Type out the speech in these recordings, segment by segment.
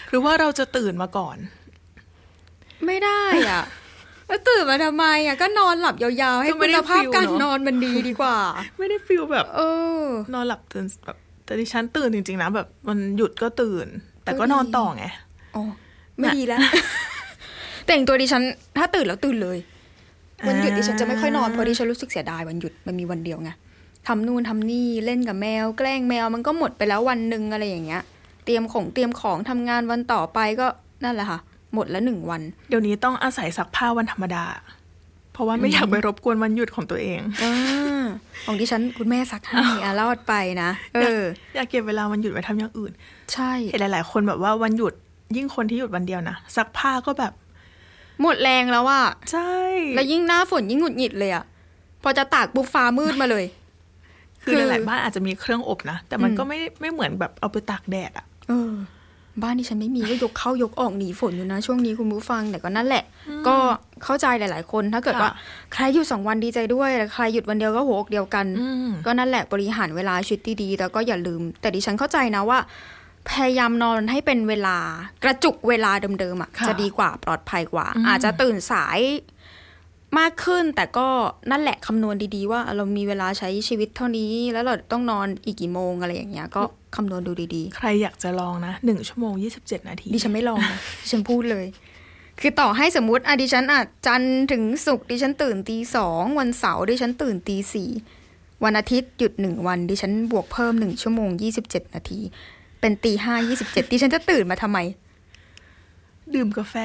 หรือว่าเราจะตื่นมาก่อนไม่ได้อ่ะแล้วตื่นมาทำไมอ่ะก็นอนหลับยาวๆให้คุณภาพการนอนมันดีกว่าไม่ได้ฟีลแบบนอนหลับตื่นแบบแต่ดิฉันตื่นจริงๆนะแบบมันหยุดก็ตื่นแต่ก็นอนต่อไงอ๋อไม่ดีแล้วแต่อย่างตัวดิฉันถ้าตื่นแล้วตื่นเลยวันหยุดดิฉันจะไม่ค่อยนอนเพราะดิฉันรู้สึกเสียดายวันหยุดมันมีวันเดียวไงทำนู่นทำนี่เล่นกับแมวแกล้งแมวมันก็หมดไปแล้ววันนึงอะไรอย่างเงี้ยเตรียมของทำงานวันต่อไปก็นั่นแหละค่ะหมดละ1 วันเดี๋ยวนี้ต้องอาศัยซักผ้าวันธรรมดาเพราะว่าไม่อยากไปรบกวนวันหยุดของตัวเองของดิฉันคุณแม่ซักให้รอดไปนะอยากเก็บเวลาวันหยุดไว้ทำอย่างอื่นใช่เห็นหลายๆคนแบบว่าวันหยุดยิ่งคนที่หยุดวันเดียวนะซักผ้าก็แบบหมดแรงแล้วอ่ะใช่แล้วยิ่งหน้าฝนยิ่งหงุดหงิดเลยอ่ะพอจะตากปุ๊บฟ้ามืดมาเลยคือหลายๆบ้านอาจจะมีเครื่องอบนะแต่มันก็ไม่เหมือนแบบเอาไปตากแดดอ่ะบ้านที่ฉันไม่มีก็ยกเข้ายกออกหนีฝนอยู่นะช่วงนี้คุณผู้ฟังแต่ก็นั่นแหละก็เข้าใจหลายๆคนถ้าเกิดว่าใครหยุด2 วันดีใจด้วยแต่ใครหยุดวันเดียวก็หัวอกเดียวกันก็นั่นแหละบริหารเวลาชีวิตดีๆแต่ก็อย่าลืมแต่ดิฉันเข้าใจนะว่าพยายามนอนให้เป็นเวลากระจุกเวลาเดิมๆอ่ะจะดีกว่าปลอดภัยกว่าอาจจะตื่นสายมากขึ้นแต่ก็นั่นแหละคำนวณดีๆว่าเรามีเวลาใช้ชีวิตเท่านี้แล้วเราต้องนอนอีกกี่โมงอะไรอย่างเงี้ยก็คำนวณดูดีๆใครอยากจะลองนะ1 ชั่วโมง 27 นาทีดิฉันไม่ลองนะดิฉันพูดเลยคือต่อให้สมมุติดิฉันจันทร์ถึงศุกร์ดิฉันตื่นตี 2วันเสาร์ดิฉันตื่นตี 4วันอาทิตย์หยุด1 วันดิฉันบวกเพิ่ม1 ชั่วโมง 27 นาทีเป็นตี 5 27ดิฉันจะตื่นมาทำไมดื่มกาแฟ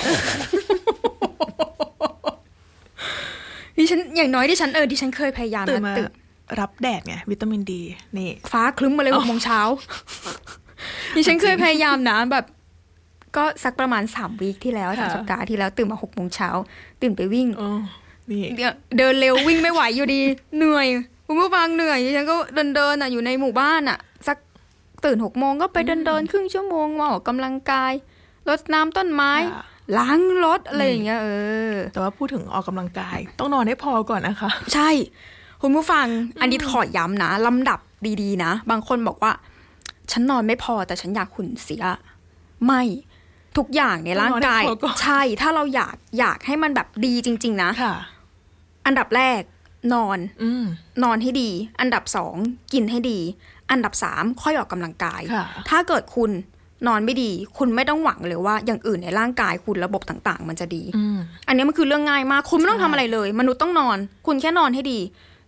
ดิฉันอย่างน้อยดิฉันดิฉันเคยพยายามตื่นมารับแดดไงวิตามินดีนี่ฟ้าครึ้มมาเลย6 โมงเช้าดิฉันเคยพยายามนะแบบก็สักประมาณ3 วีคที่แล้ว3 สัปดาห์ที่แล้วตื่นมา6 โมงเช้าตื่นไปวิ่งนี่เดินเร็ววิ่งไม่ไหวอยู่ดีเหนื่อยคุณผู้ฟังเหนื่อยดิฉันก็เดินอยู่ในหมู่บ้านสักตื่น6 โมงก็ไปเดินครึ่งชั่วโมงมาออกกำลังกายรดน้ำต้นไม้ล้างรถอะไรอย่างเงี้ยแต่ว่าพูดถึงออกกำลังกายต้องนอนให้พอก่อนนะคะใช่คุณผู้ฟังอันนี้ขอย้ำนะลำดับดีๆนะบางคนบอกว่าฉันนอนไม่พอแต่ฉันอยากหุ่นเสียไม่ทุกอย่างในร่างกายใช่ถ้าเราอยากให้มันแบบดีจริงๆนะอันดับแรกนอนให้ดีอันดับ2กินให้ดีอันดับ3ค่อยออกกำลังกายถ้าเกิดคุณนอนไม่ดีคุณไม่ต้องหวังเลยว่าอย่างอื่นในร่างกายคุณระบบต่างๆมันจะดีอันนี้มันคือเรื่องง่ายมากคุณไม่ต้องทำอะไรเลยมนุษย์ต้องนอนคุณแค่นอนให้ดี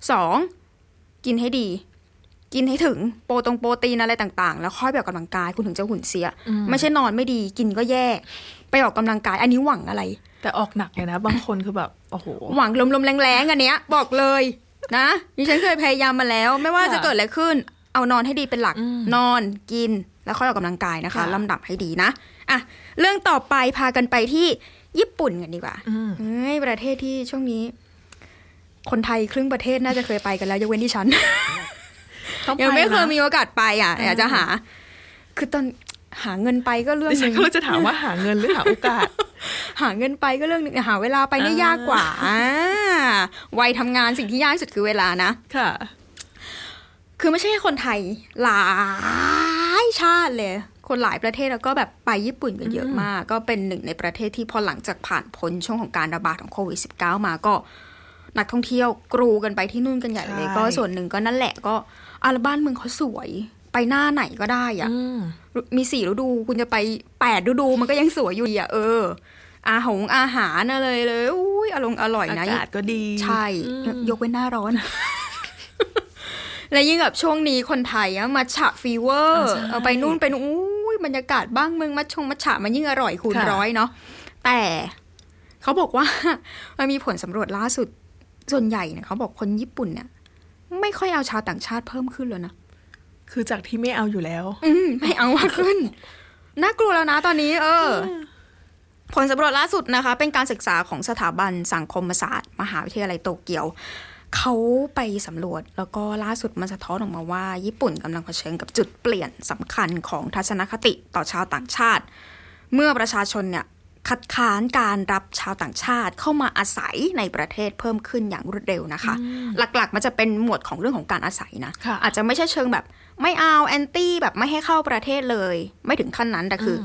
2กินให้ดีกินให้ถึงโปรตีนอะไรต่างๆแล้วค่อยไปออกกำลังกายคุณถึงจะหุ่นเสียไม่ใช่นอนไม่ดีกินก็แย่ไปออกกำลังกายอันนี้หวังอะไรแต่ออกหนักเลยนะบางคนคือแบบโอ้โหหวังลมๆแรงๆอันเนี้ยบอกเลยนะดิฉันเคยพยายามมาแล้วไม่ว่าจะเกิดอะไรขึ้นเอานอนให้ดีเป็นหลักนอนกินแล้วค่อยออกกำลังกายนะคะลำดับให้ดีนะเรื่องต่อไปพากันไปที่ญี่ปุ่นกันดีกว่าประเทศที่ช่วงนี้คนไทยครึ่งประเทศน่าจะเคยไปกันแล้วยกเว้นที่ฉันยังไม่เคยมีโอกาสไปอยากจะหาคือตอนหาเงินไปก็เรื่องนึงฉันก็จะถามว่าหาเงินหรือหาโอกาสหาเงินไปก็เรื่องนึงหาเวลาไปนี่ยากกว่าวัยทำงานสิ่งที่ยากที่สุดคือเวลานะค่ะคือไม่ใช่แค่คนไทยหลายชาติเลยคนหลายประเทศแล้วก็แบบไปญี่ปุ่นกันเยอะมากก็เป็นหนึ่งในประเทศที่พอหลังจากผ่านพ้นช่วงของการระบาดของโควิด -19 มาก็นักท่องเที่ยวกรูกันไปที่นู่นกันใหญ่เลยก็ส่วนหนึ่งก็นั่นแหละก็บ้านเมืองเขาสวยไปหน้าไหนก็ได้มี4 ฤดูคุณจะไป8 ฤดูมันก็ยังสวยอยู่อาหารอะไรเลยอุ้ยอร่อยนะอากาศก็ดีใช่ยกเว้นหน้าร้อนและยิ่งแบบช่วงนี้คนไทยมัทฉะฟีเวอร์ไปนู่นไปนู่นอุ้ยบรรยากาศบ้างเมืองมัทฉะมันยิ่งอร่อยคูณร้อยเนาะแต่เขาบอกว่ามันมีผลสำรวจล่าสุดส่วนใหญ่เนี่ยเขาบอกคนญี่ปุ่นเนี่ยไม่ค่อยเอาชาวต่างชาติเพิ่มขึ้นเลยนะคือจากที่ไม่เอาอยู่แล้วไม่เอามากขึ้นน่ากลัวแล้วนะตอนนี้ผลสำรวจล่าสุดนะคะเป็นการศึกษาของสถาบันสังคมศาสตร์มหาวิทยาลัยโตเกียวเขาไปสำรวจแล้วก็ล่าสุดมันสะท้อนออกมาว่าญี่ปุ่นกำลังเผชิญกับจุดเปลี่ยนสำคัญของทัศนคติต่อชาวต่างชาติเมื่อประชาชนเนี่ยคัดค้านการรับชาวต่างชาติเข้ามาอาศัยในประเทศเพิ่มขึ้นอย่างรวดเร็วนะคะหลักๆมันจะเป็นหมวดของเรื่องของการอาศัยนะอาจจะไม่ใช่เชิงแบบไม่เอาแอนตี้แบบไม่ให้เข้าประเทศเลยไม่ถึงขั้นนั้นแต่คือ